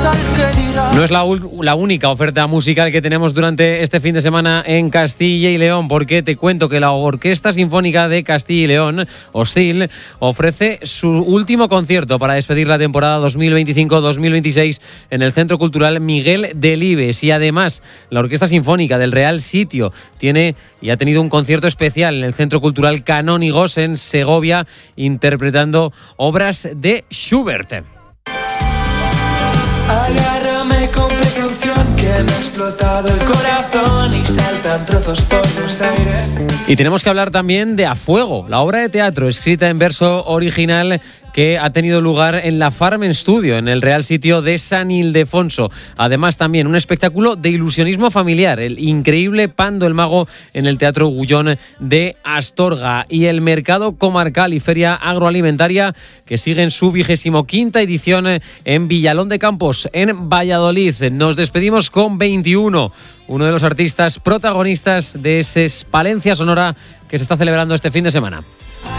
No es la única oferta musical que tenemos durante este fin de semana en Castilla y León, porque te cuento que la Orquesta Sinfónica de Castilla y León, OSCIL, ofrece su último concierto para despedir la temporada 2025-2026 en el Centro Cultural Miguel Delibes. Y además, la Orquesta Sinfónica del Real Sitio tiene y ha tenido un concierto especial en el Centro Cultural Canónigos en Segovia, interpretando obras de Schubert. Agárrame con precaución, que me ha explotado el corazón y saltan trozos por los aires. Y tenemos que hablar también de A Fuego, la obra de teatro escrita en verso original que ha tenido lugar en la Farm Studio, en el Real Sitio de San Ildefonso. Además, también un espectáculo de ilusionismo familiar, el increíble Pando el Mago en el Teatro Gullón de Astorga. Y el Mercado Comarcal y Feria Agroalimentaria, que siguen su 25ª edición en Villalón de Campos, en Valladolid. Nos despedimos con 21, uno de los artistas protagonistas de ese Palencia Sonora que se está celebrando este fin de semana.